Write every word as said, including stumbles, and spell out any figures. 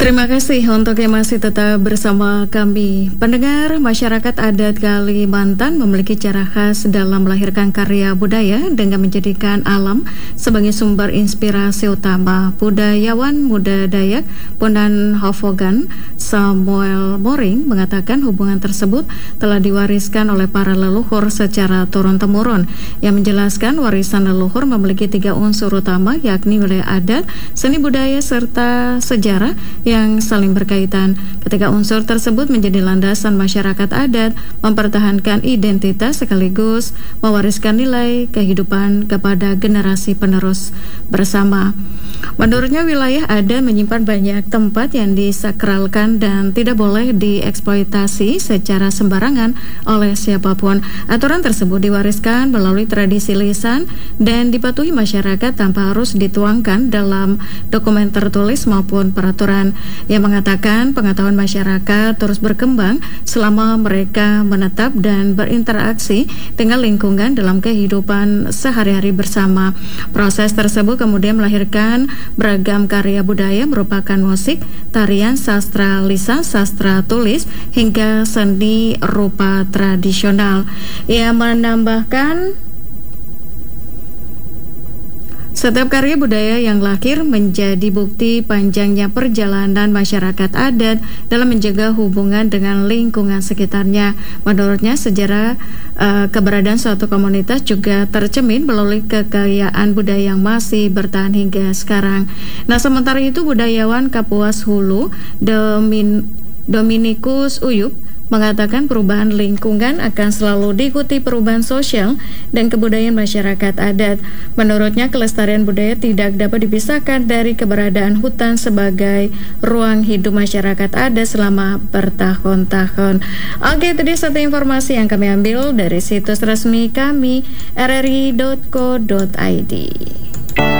Terima kasih untuk yang masih tetap bersama kami. Pendengar, masyarakat adat Kalimantan memiliki cara khas dalam melahirkan karya budaya dengan menjadikan alam sebagai sumber inspirasi utama. Budayawan muda Dayak Punan Hofogan Samuel Moring mengatakan hubungan tersebut telah diwariskan oleh para leluhur secara turun-temurun. Yang menjelaskan warisan leluhur memiliki tiga unsur utama, yakni wilayah adat, seni budaya, serta sejarah yang saling berkaitan. Ketiga unsur tersebut menjadi landasan masyarakat adat mempertahankan identitas sekaligus mewariskan nilai kehidupan kepada generasi penerus bersama. Menurutnya, wilayah adat menyimpan banyak tempat yang disakralkan dan tidak boleh dieksploitasi secara sembarangan oleh siapapun. Aturan tersebut diwariskan melalui tradisi lisan dan dipatuhi masyarakat tanpa harus dituangkan dalam dokumen tertulis maupun peraturan. Yang mengatakan pengetahuan masyarakat terus berkembang selama mereka menetap dan berinteraksi dengan lingkungan dalam kehidupan sehari-hari bersama. Proses tersebut kemudian melahirkan beragam karya budaya merupakan musik, tarian, sastra lisan, sastra tulis, hingga seni rupa tradisional. Ia menambahkan, setiap karya budaya yang lahir menjadi bukti panjangnya perjalanan masyarakat adat dalam menjaga hubungan dengan lingkungan sekitarnya. Menurutnya, sejarah uh, keberadaan suatu komunitas juga tercermin melalui kekayaan budaya yang masih bertahan hingga sekarang. Nah, sementara itu budayawan Kapuas Hulu Domin, Dominikus Uyup mengatakan perubahan lingkungan akan selalu diikuti perubahan sosial dan kebudayaan masyarakat adat. Menurutnya, kelestarian budaya tidak dapat dipisahkan dari keberadaan hutan sebagai ruang hidup masyarakat adat selama bertahun-tahun. Oke, itu dia satu informasi yang kami ambil dari situs resmi kami r r i dot co dot i d.